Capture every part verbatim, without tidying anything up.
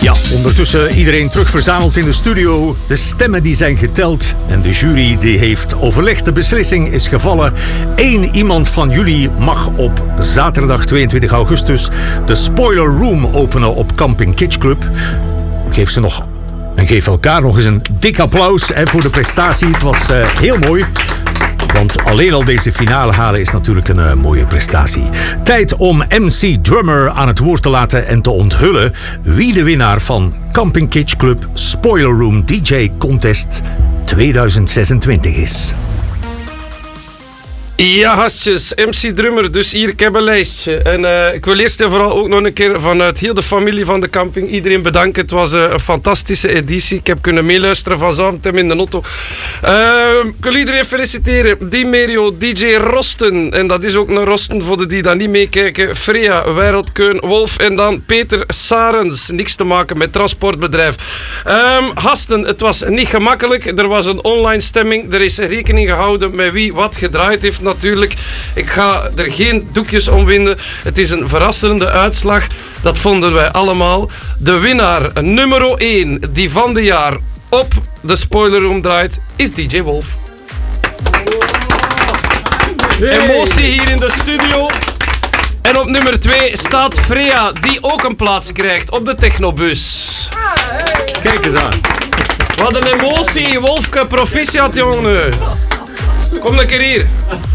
Ja, ondertussen iedereen terug verzameld in de studio. De stemmen die zijn geteld en de jury die heeft overlegd. De beslissing is gevallen. Eén iemand van jullie mag op zaterdag tweeëntwintig augustus de Spoiler Room openen op Camping Kitsch Club. Geef ze nog en geef elkaar nog eens een dik applaus hè, voor de prestatie. Het was uh, heel mooi. Want alleen al deze finale halen is natuurlijk een uh, mooie prestatie. Tijd om M C Drummer aan het woord te laten en te onthullen wie de winnaar van Camping Kitsch Club Spoiler Room D J Contest tweeduizend zesentwintig is. Ja, gastjes, M C Drummer, dus hier, ik heb een lijstje. En uh, ik wil eerst en vooral ook nog een keer vanuit heel de familie van de camping iedereen bedanken. Het was uh, een fantastische editie. Ik heb kunnen meeluisteren van Zaventem in de auto. Uh, ik wil iedereen feliciteren. Di Merio, D J Rosten. En dat is ook een Rosten voor de die dat niet meekijken. Freya, Wereldkeun, Wolf en dan Peter Sarens. Niks te maken met transportbedrijf. Um, gasten, het was niet gemakkelijk. Er was een online stemming. Er is rekening gehouden met wie wat gedraaid heeft. Natuurlijk, ik ga er geen doekjes om winden. Het is een verrassende uitslag. Dat vonden wij allemaal. De winnaar nummer één die van de jaar op de Spoiler Room draait, is D J Wolf. Hey. Emotie hier in de studio. En op nummer twee staat Freya, die ook een plaats krijgt op de technobus. Kijk eens aan. Wat een emotie, Wolfke, proficiat jongen. Kom een keer hier.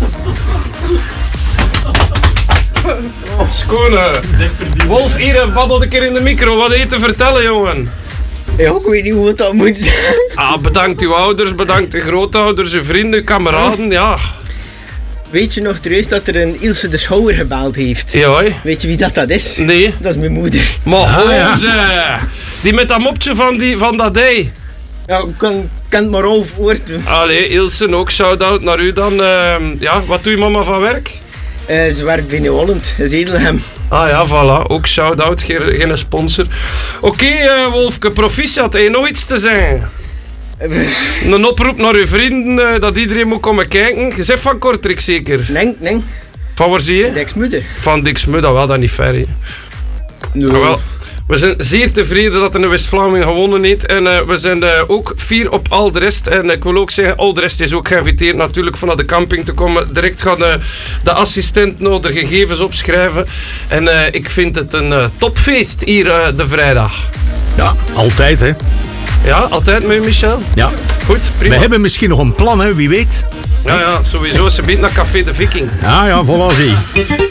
Schone. Wolf, hier, babbel een keer in de micro. Wat heb je te vertellen, jongen? Ja, ik weet niet hoe het dat moet zijn. Ah, bedankt uw ouders, bedankt uw grootouders, uw vrienden, kameraden, ja. Weet je nog trouwens dat er een Ilse de Schouwer gebeld heeft? Ja, hé. Weet je wie dat, dat is? Nee. Dat is mijn moeder. Maar ah, ja. Die met dat mopje van, die, van dat ei. Ja, ik kan, kan het maar overwoorden. Allee, Ilse ook, shout-out naar u dan. Uh, ja, wat doet je mama van werk? Uh, ze werkt binnen Holland, Zedelhem. Ah ja, voilà, ook shout-out, geen, geen sponsor. Oké, okay, uh, Wolfke, proficiat, heb je nog iets te zeggen? Uh, een oproep naar uw vrienden, uh, dat iedereen moet komen kijken. Je zegt van Kortrijk zeker? Nee, nee. Van waar zie je? Dixmude. Van Dixmude, wel, dat niet ver, hè. No. Ah, wel. We zijn zeer tevreden dat een West-Vlaming gewonnen heeft. En uh, we zijn uh, ook fier op al de rest. En ik wil ook zeggen, al de rest is ook geïnviteerd natuurlijk vanuit de camping te komen. Direct gaan uh, de assistent nog de gegevens opschrijven. En uh, ik vind het een uh, topfeest hier uh, de vrijdag. Ja, altijd hè. Ja, altijd met Michel. Ja. Goed, prima. We hebben misschien nog een plan hè, wie weet. Ja, ja, sowieso. Ze biedt naar Café de Viking. Ja, ja, voilà, zie.